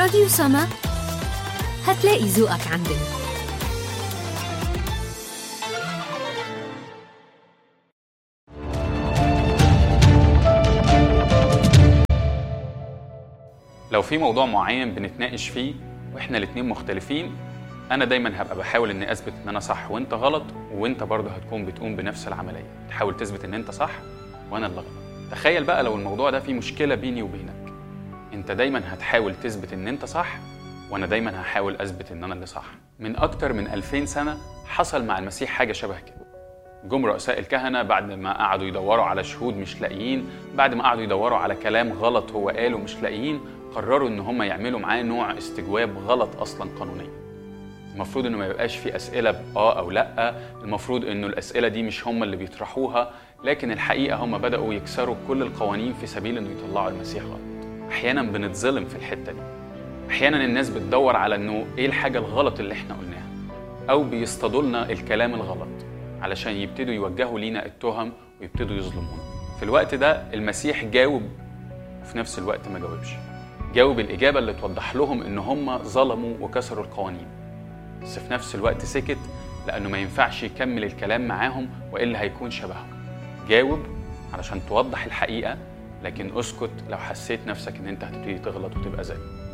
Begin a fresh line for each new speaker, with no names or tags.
راديو سما هتلاقي ذوقك عندنا.
لو في موضوع معين بنتناقش فيه واحنا الاتنين مختلفين، انا دايما هبقى بحاول اني اثبت ان انا صح وانت غلط، وانت برضه هتكون بتقوم بنفس العمليه، تحاول تثبت ان انت صح وانا اللي غلط. تخيل بقى لو الموضوع ده فيه مشكله بيني وبينك، انت دايما هتحاول تثبت ان انت صح وانا دايما هحاول اثبت ان انا اللي صح. من اكتر من 2000 سنه حصل مع المسيح حاجه شبه كده. جم رؤساء الكهنه بعد ما قعدوا يدوروا على شهود مش لاقيين، بعد ما قعدوا يدوروا على كلام غلط هو قاله مش لاقيين، قرروا ان هم يعملوا معاه نوع استجواب غلط اصلا قانونيا. المفروض انه ما يبقاش في اسئله باه او لا، المفروض انه الاسئله دي مش هم اللي بيطرحوها، لكن الحقيقه هم بداوا يكسروا كل القوانين في سبيل انه يطلعوا المسيح غلط. احيانا بنتظلم في الحته دي، احيانا الناس بتدور على انه ايه الحاجه الغلط اللي احنا قلناها، او بيصطادوا لنا الكلام الغلط علشان يبتدوا يوجهوا لينا التهم ويبتدوا يظلمونا. في الوقت ده المسيح جاوب وفي نفس الوقت ما جاوبش. جاوب الإجابة اللي توضح لهم إن هم ظلموا وكسروا القوانين، بس في نفس الوقت سكت لأنه ما ينفعش يكمل الكلام معاهم وإلا هيكون شبههم. جاوب علشان توضح الحقيقة، لكن اسكت لو حسيت نفسك إن أنت هتبتدي تغلط وتبقى زيه.